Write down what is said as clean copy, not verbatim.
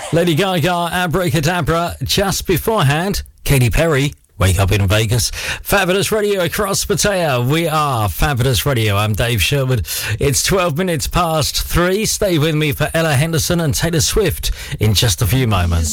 Lady Gaga, Abracadabra. Just beforehand, Katy Perry, Wake Up in Vegas. Fabulous Radio across Pattaya. We are Fabulous Radio. I'm Dave Sherwood. It's 12 minutes past 3. Stay with me for Ella Henderson and Taylor Swift in just a few moments.